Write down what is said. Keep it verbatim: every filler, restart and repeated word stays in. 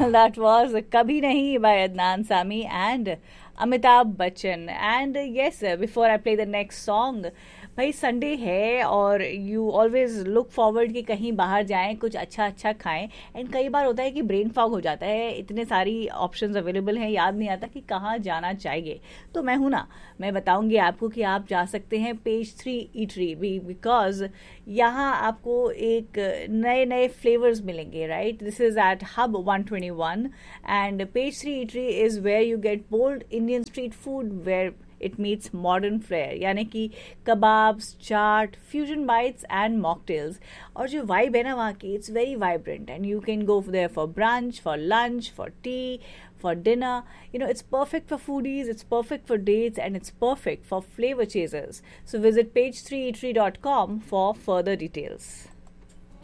That was Kabhi Nahi by Adnan Sami and Amitabh Bachchan. And yes, before I play the next song, भाई Sunday है और you always look forward कि कहीं बाहर जाएं, कुछ अच्छा अच्छा खाएं. एंड कई बार होता है कि ब्रेन फॉग हो जाता है, इतने सारी ऑप्शंस अवेलेबल हैं, याद नहीं आता कि कहाँ जाना चाहिए. तो मैं हूं ना, मैं बताऊंगी आपको कि आप जा सकते हैं पेज थ्री ईटरी भी, बिकॉज यहाँ आपको एक नए नए फ्लेवर्स मिलेंगे. Right, this is eight hub one twenty one and page three eatery is where you get bold Indian street food where it meets modern flair, यानी कि kebabs, chaat, fusion bytes and mocktails. और जो vibe है ना वहाँ की, it's very vibrant and you can go there for brunch, for lunch, for T, for dinner. You know, it's perfect for foodies, it's perfect for dates, and it's perfect for flavor chasers. So visit page three eatery dot com for further details.